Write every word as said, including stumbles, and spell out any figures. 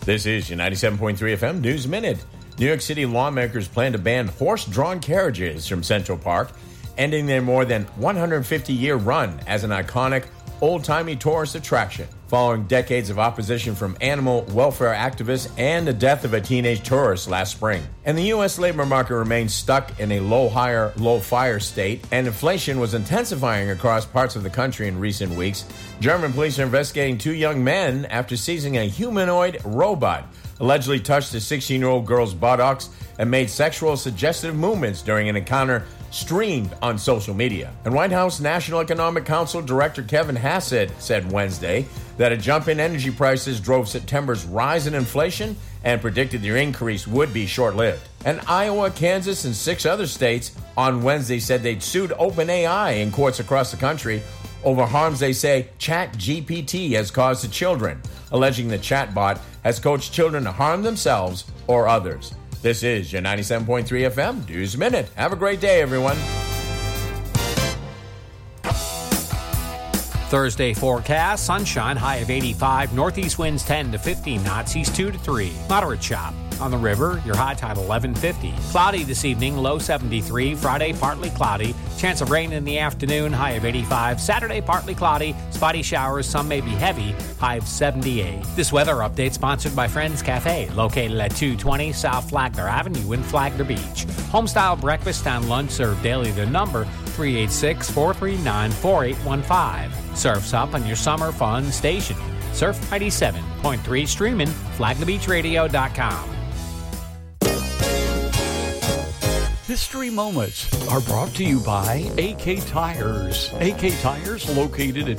This is your ninety-seven point three F M News Minute. New York City lawmakers plan to ban horse-drawn carriages from Central Park, ending their more than one hundred fifty year run as an iconic, old-timey tourist attraction. Following decades of opposition from animal welfare activists and the death of a teenage tourist last spring. And the U S labor market remains stuck in a low-hire, low-fire state, and inflation was intensifying across parts of the country in recent weeks. German police are investigating two young men after seizing a humanoid robot, allegedly touched a sixteen-year-old girl's buttocks and made sexual suggestive movements during an encounter streamed on social media. And White House National Economic Council Director Kevin Hassett said Wednesday that a jump in energy prices drove September's rise in inflation and predicted their increase would be short-lived. And Iowa, Kansas, and six other states on Wednesday said they'd sued OpenAI in courts across the country over harms they say ChatGPT has caused to children, alleging the chatbot has coached children to harm themselves or others. This is your ninety-seven point three F M News Minute. Have a great day, everyone. Thursday forecast, sunshine, high of eighty-five, northeast winds ten to fifteen knots, east two to three. Moderate chop. On the river, your high tide eleven fifty. Cloudy this evening, low seventy-three. Friday, partly cloudy. Chance of rain in the afternoon, high of eighty-five. Saturday, partly cloudy. Spotty showers, some may be heavy, high of seventy-eight. This weather update sponsored by Friends Cafe, located at two twenty South Flagler Avenue in Flagler Beach. Homestyle breakfast and lunch served daily. Their number, three eight six, four three nine, four eight one five. Surf's up on your summer fun station. Surf ninety-seven point three, streaming, flagler beach radio dot com. History Moments are brought to you by A K Tires. A K Tires, located at